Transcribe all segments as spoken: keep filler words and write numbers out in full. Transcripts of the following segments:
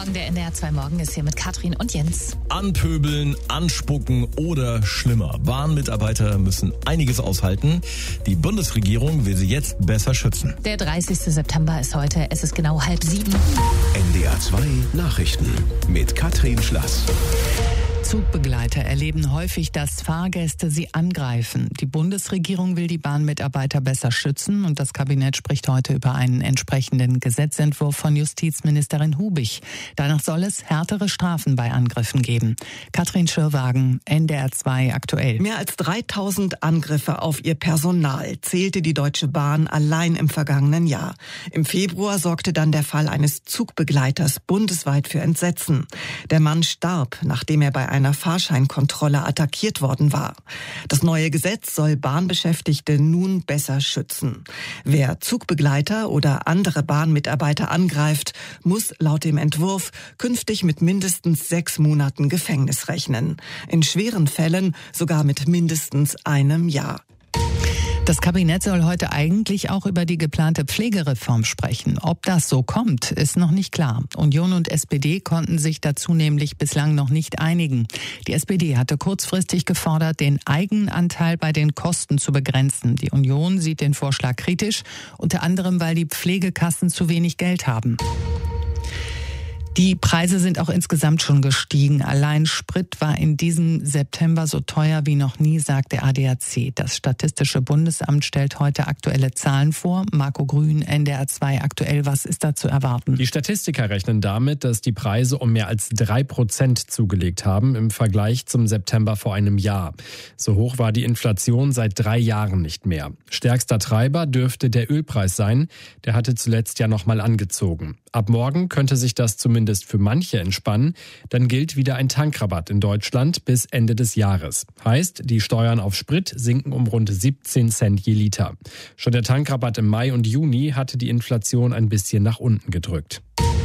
Morgen, der N D R zwei Morgen ist hier mit Katrin und Jens. Anpöbeln, anspucken oder schlimmer. Bahnmitarbeiter müssen einiges aushalten. Die Bundesregierung will sie jetzt besser schützen. Der dreißigste September ist heute, es ist genau halb sieben. N D R zwei Nachrichten mit Katrin Schlass. Zugbegleiter erleben häufig, dass Fahrgäste sie angreifen. Die Bundesregierung will die Bahnmitarbeiter besser schützen und das Kabinett spricht heute über einen entsprechenden Gesetzentwurf von Justizministerin Hubich. Danach soll es härtere Strafen bei Angriffen geben. Katrin Schirrwagen, N D R zwei aktuell. Mehr als dreitausend Angriffe auf ihr Personal zählte die Deutsche Bahn allein im vergangenen Jahr. Im Februar sorgte dann der Fall eines Zugbegleiters bundesweit für Entsetzen. Der Mann starb, nachdem er bei einer Fahrscheinkontrolle attackiert worden war. Das neue Gesetz soll Bahnbeschäftigte nun besser schützen. Wer Zugbegleiter oder andere Bahnmitarbeiter angreift, muss laut dem Entwurf künftig mit mindestens sechs Monaten Gefängnis rechnen. In schweren Fällen sogar mit mindestens einem Jahr. Das Kabinett soll heute eigentlich auch über die geplante Pflegereform sprechen. Ob das so kommt, ist noch nicht klar. Union und S P D konnten sich dazu nämlich bislang noch nicht einigen. Die S P D hatte kurzfristig gefordert, den Eigenanteil bei den Kosten zu begrenzen. Die Union sieht den Vorschlag kritisch, unter anderem, weil die Pflegekassen zu wenig Geld haben. Die Preise sind auch insgesamt schon gestiegen. Allein Sprit war in diesem September so teuer wie noch nie, sagt der A D A C. Das Statistische Bundesamt stellt heute aktuelle Zahlen vor. Marco Grün, N D R zwei aktuell. Was ist da zu erwarten? Die Statistiker rechnen damit, dass die Preise um mehr als drei Prozent zugelegt haben im Vergleich zum September vor einem Jahr. So hoch war die Inflation seit drei Jahren nicht mehr. Stärkster Treiber dürfte der Ölpreis sein. Der hatte zuletzt ja noch mal angezogen. Ab morgen könnte sich das zumindest für manche entspannen. Dann gilt wieder ein Tankrabatt in Deutschland bis Ende des Jahres. Heißt, die Steuern auf Sprit sinken um rund siebzehn Cent je Liter. Schon der Tankrabatt im Mai und Juni hatte die Inflation ein bisschen nach unten gedrückt.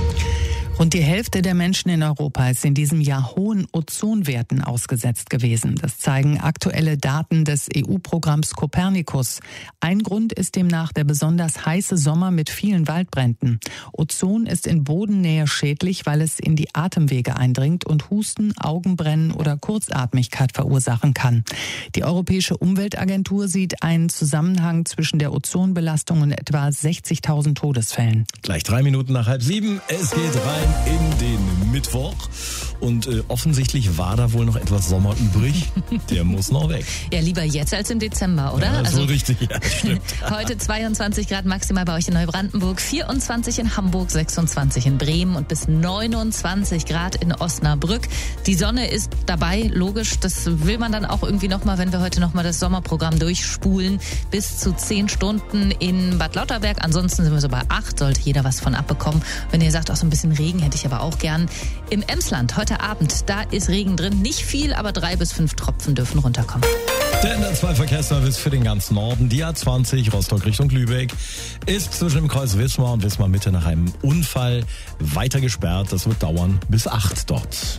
Rund die Hälfte der Menschen in Europa ist in diesem Jahr hohen Ozonwerten ausgesetzt gewesen. Das zeigen aktuelle Daten des E U-Programms Copernicus. Ein Grund ist demnach der besonders heiße Sommer mit vielen Waldbränden. Ozon ist in Bodennähe schädlich, weil es in die Atemwege eindringt und Husten, Augenbrennen oder Kurzatmigkeit verursachen kann. Die Europäische Umweltagentur sieht einen Zusammenhang zwischen der Ozonbelastung und etwa sechzigtausend Todesfällen. Gleich drei Minuten nach halb sieben. Es geht rein in den Mittwoch und äh, offensichtlich war da wohl noch etwas Sommer übrig. Der muss noch weg. Ja, lieber jetzt als im Dezember, oder? Ja, das ist also, so richtig, ja, stimmt. Heute zweiundzwanzig Grad maximal bei euch in Neubrandenburg, vierundzwanzig in Hamburg, sechsundzwanzig in Bremen und bis neunundzwanzig Grad in Osnabrück. Die Sonne ist dabei, logisch, das will man dann auch irgendwie nochmal, wenn wir heute nochmal das Sommerprogramm durchspulen, bis zu zehn Stunden in Bad Lauterberg. Ansonsten sind wir so bei acht, sollte jeder was von abbekommen. Wenn ihr sagt, auch so ein bisschen Regen hätte ich aber auch gern. Im Emsland heute Abend, da ist Regen drin. Nicht viel, aber drei bis fünf Tropfen dürfen runterkommen. Der N D R zwei Verkehrsservice für den ganzen Norden. Die A zwanzig Rostock Richtung Lübeck ist zwischen dem Kreuz Wismar und Wismar Mitte nach einem Unfall weiter gesperrt. Das wird dauern bis acht dort.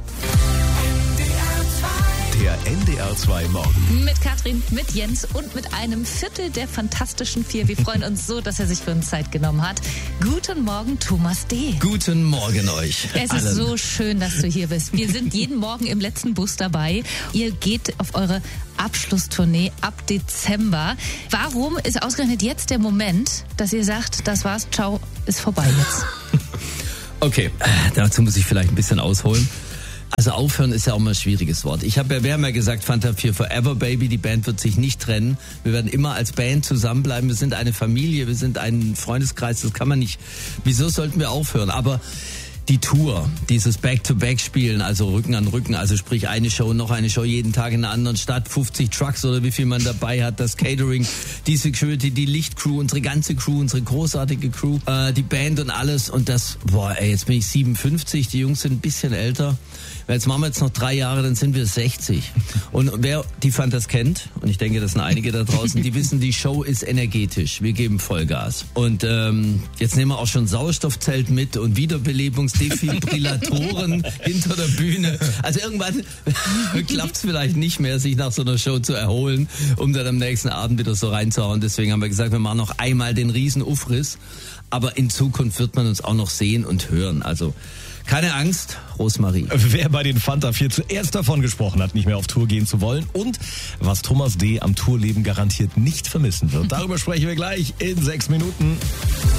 Der N D R zwei Morgen. Mit Katrin, mit Jens und mit einem Viertel der Fantastischen Vier. Wir freuen uns so, dass er sich für uns Zeit genommen hat. Guten Morgen, Thomas D. Guten Morgen euch. Es allen. ist so schön, dass du hier bist. Wir sind jeden Morgen im letzten Bus dabei. Ihr geht auf eure Abschlusstournee ab Dezember. Warum ist ausgerechnet jetzt der Moment, dass ihr sagt, das war's, ciao, ist vorbei jetzt? Okay, dazu muss ich vielleicht ein bisschen ausholen. Also aufhören ist ja auch mal ein schwieriges Wort. Ich habe ja, wir haben ja gesagt, Fanta vier Forever Baby, die Band wird sich nicht trennen. Wir werden immer als Band zusammenbleiben. Wir sind eine Familie, wir sind ein Freundeskreis, das kann man nicht. Wieso sollten wir aufhören? Aber die Tour, dieses Back-to-Back-Spielen, also Rücken an Rücken, also sprich eine Show, noch eine Show, jeden Tag in einer anderen Stadt, fünfzig Trucks oder wie viel man dabei hat, das Catering, die Security, die Lichtcrew, unsere ganze Crew, unsere großartige Crew, äh, die Band und alles und das, boah ey, jetzt bin ich siebenundfünfzig, die Jungs sind ein bisschen älter. Jetzt machen wir jetzt noch drei Jahre, dann sind wir sechzig. Und wer die Fantas kennt, und ich denke, das sind einige da draußen, die wissen, die Show ist energetisch. Wir geben Vollgas. Und ähm, jetzt nehmen wir auch schon Sauerstoffzelt mit und Wiederbelebungsdefibrillatoren hinter der Bühne. Also irgendwann klappt es vielleicht nicht mehr, sich nach so einer Show zu erholen, um dann am nächsten Abend wieder so reinzuhauen. Deswegen haben wir gesagt, wir machen noch einmal den riesen Ufriss. Aber in Zukunft wird man uns auch noch sehen und hören. Also keine Angst, Rosmarie. Wer bei den Fanta vier zuerst davon gesprochen hat, nicht mehr auf Tour gehen zu wollen und was Thomas D. am Tourleben garantiert nicht vermissen wird. Darüber sprechen wir gleich in sechs Minuten.